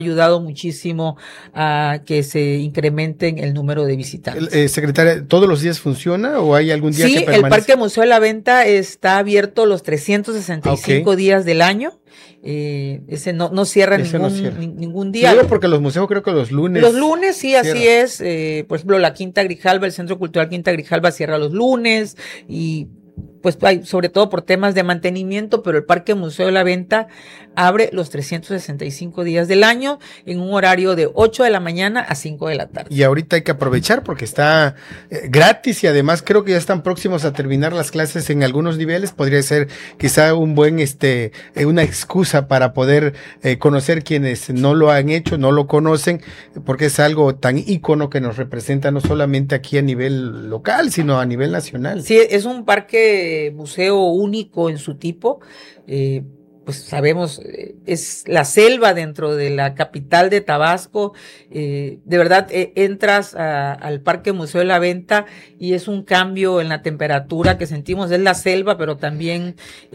ayudado muchísimo a que se incrementen el número de visitantes. Secretaria, ¿todos los días funciona o hay algún día que permanece? Sí, el Parque Museo de la Venta está abierto los 365 días del año. Ese no cierra ningún día. Sí, porque los museos creo que los lunes. Los lunes, sí, cierra. Así es. Por ejemplo, la Quinta Grijalva, el Centro Cultural Quinta Grijalva cierra los lunes y pues hay, sobre todo por temas de mantenimiento, pero el Parque Museo de la Venta abre los 365 días del año en un horario de 8 de la mañana a 5 de la tarde. Y ahorita hay que aprovechar porque está gratis y además creo que ya están próximos a terminar las clases en algunos niveles. Podría ser quizá un buen, una excusa para poder conocer quienes no lo han hecho, no lo conocen, porque es algo tan ícono que nos representa no solamente aquí a nivel local, sino a nivel nacional. Sí, es un parque museo único en su tipo, pues sabemos, es la selva dentro de la capital de Tabasco. De verdad, entras al Parque Museo de la Venta y es un cambio en la temperatura que sentimos. Es la selva, pero también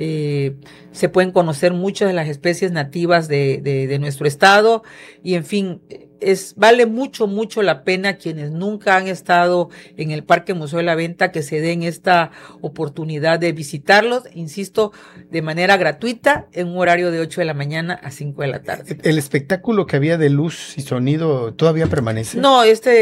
se pueden conocer muchas de las especies nativas de nuestro estado y en fin, vale mucho la pena quienes nunca han estado en el Parque Museo de la Venta que se den esta oportunidad de visitarlos, insisto, de manera gratuita en un horario de 8 de la mañana a 5 de la tarde. ¿El espectáculo que había de luz y sonido todavía permanece? No,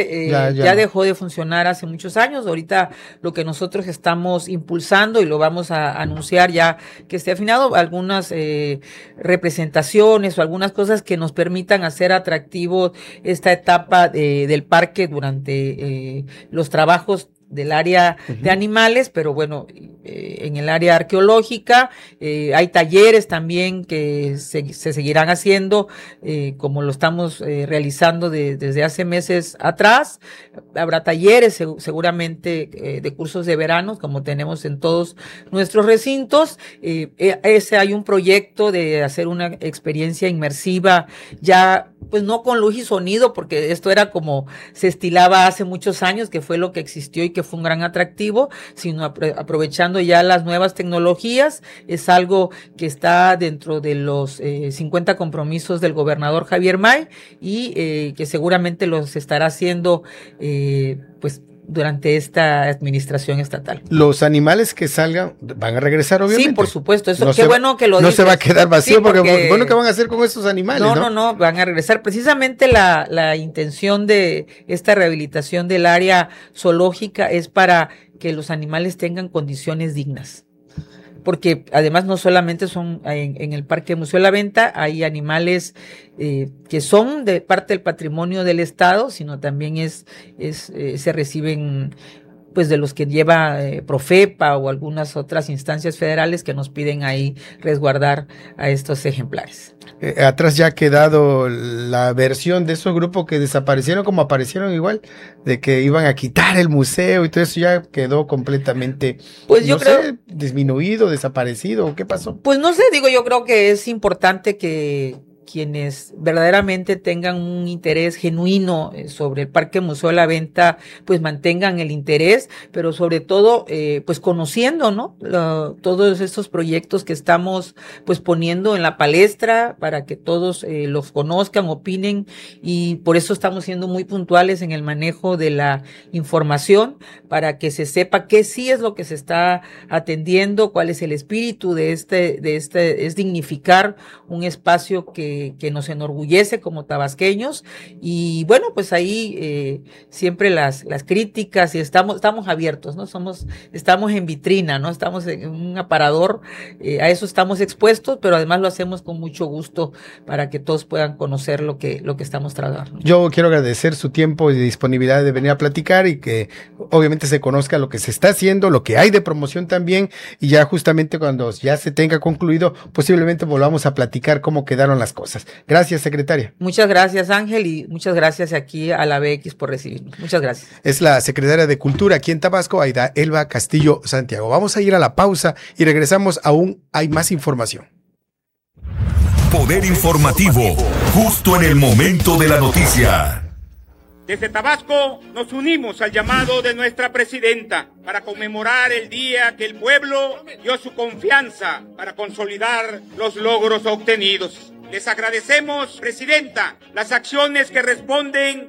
ya dejó de funcionar hace muchos años. Ahorita lo que nosotros estamos impulsando y lo vamos a anunciar ya que esté afinado, algunas representaciones o algunas cosas que nos permitan hacer atractivos esta etapa del parque durante los trabajos del área de animales, pero bueno, en el área arqueológica hay talleres también que se seguirán haciendo, como lo estamos realizando desde hace meses atrás. Habrá talleres seguramente de cursos de verano, como tenemos en todos nuestros recintos. Hay un proyecto de hacer una experiencia inmersiva ya, pues no con luz y sonido, porque esto era como se estilaba hace muchos años, que fue lo que existió y que fue un gran atractivo, sino aprovechando ya las nuevas tecnologías. Es algo que está dentro de los 50 compromisos del gobernador Javier May y que seguramente los estará haciendo pues durante esta administración estatal. Los animales que salgan van a regresar, obviamente. Sí, por supuesto. Eso, qué bueno que lo dices. No se va a quedar vacío, sí, porque bueno, ¿qué van a hacer con estos animales? No, van a regresar. Precisamente la intención de esta rehabilitación del área zoológica es para que los animales tengan condiciones dignas. Porque además no solamente son en el Parque Museo de la Venta, hay animales que son de parte del patrimonio del Estado, sino también se reciben pues de los que lleva Profepa o algunas otras instancias federales que nos piden ahí resguardar a estos ejemplares. Atrás ya ha quedado la versión de esos grupos que desaparecieron como aparecieron igual, de que iban a quitar el museo y todo eso ya quedó completamente, pues yo creo, disminuido, desaparecido. ¿Qué pasó? Pues no sé, yo creo que es importante que quienes verdaderamente tengan un interés genuino sobre el Parque Museo de la Venta, pues mantengan el interés, pero sobre todo, pues conociendo, ¿no? Todos estos proyectos que estamos, pues poniendo en la palestra para que todos los conozcan, opinen, y por eso estamos siendo muy puntuales en el manejo de la información, para que se sepa qué sí es lo que se está atendiendo, cuál es el espíritu de es dignificar un espacio que nos enorgullece como tabasqueños. Y bueno, pues ahí siempre las críticas, y estamos abiertos, ¿no? Estamos en vitrina, ¿no? Estamos en un aparador, a eso estamos expuestos, pero además lo hacemos con mucho gusto para que todos puedan conocer lo que estamos tratando. Yo quiero agradecer su tiempo y disponibilidad de venir a platicar y que obviamente se conozca lo que se está haciendo, lo que hay de promoción también, y ya justamente cuando ya se tenga concluido, posiblemente volvamos a platicar cómo quedaron las cosas. Gracias, secretaria. Muchas gracias, Ángel, y muchas gracias aquí a la BX por recibirnos. Muchas gracias. Es la secretaria de Cultura aquí en Tabasco, Aida Elba Castillo Santiago. Vamos a ir a la pausa y regresamos. Aún hay más información. Poder informativo, justo en el momento de la noticia. Desde Tabasco nos unimos al llamado de nuestra presidenta para conmemorar el día que el pueblo dio su confianza para consolidar los logros obtenidos. Les agradecemos, Presidenta, las acciones que responden